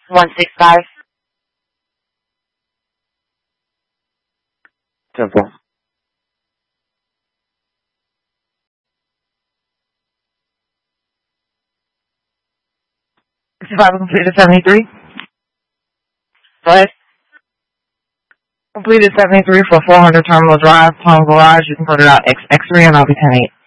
165. Temple. Survivor completed 73. Go ahead. Completed 73 for 400 Terminal Drive, Palm Garage. You can put it out X3 and I'll be 10-8.